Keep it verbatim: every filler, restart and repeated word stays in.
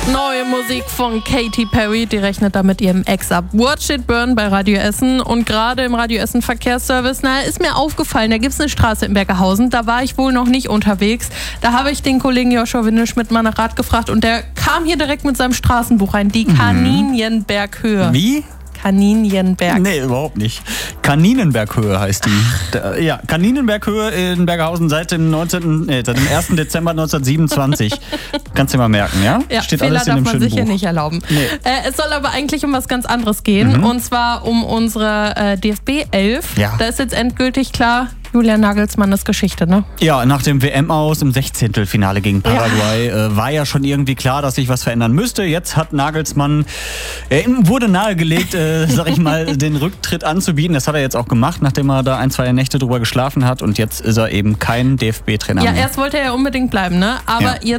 Neue Musik von Katy Perry, die rechnet da mit ihrem Ex ab. Watch It Burn bei Radio Essen. Und gerade im Radio Essen Verkehrsservice, na, ist mir aufgefallen, da gibt es eine Straße in Bergerhausen, da war ich wohl noch nicht unterwegs. Da habe ich den Kollegen Joshua Windelschmidt mal nach Rat gefragt und der kam hier direkt mit seinem Straßenbuch rein, die Kaninchenberghöhe. Wie? Kaninchenberg. Nee, überhaupt nicht. Kaninenberghöhe heißt die. Da, ja, Kaninenberghöhe in Bergerhausen seit dem neunzehnten Nee, seit dem ersten Dezember neunzehnhundertsiebenundzwanzig. Kannst du dir mal merken, ja? Ja, steht Fehler alles in dem darf man schönen sich hier Buch. nicht erlauben. Nee. Äh, es soll aber eigentlich um was ganz anderes gehen. Mhm. Und zwar um unsere äh, D F B elf. Ja. Da ist jetzt endgültig klar, Julian Nagelsmann ist Geschichte, ne? Ja, nach dem W M-Aus im Sechzehntelfinale gegen Paraguay ja. äh, war ja schon irgendwie klar, dass sich was verändern müsste. Jetzt hat Nagelsmann, äh, ihm wurde nahegelegt, äh, sag ich mal, den Rücktritt anzubieten. Das hat er jetzt auch gemacht, nachdem er da ein, zwei Nächte drüber geschlafen hat. Und jetzt ist er eben kein D F B-Trainer Ja, mehr. erst wollte er ja unbedingt bleiben, ne? Aber Ja. jetzt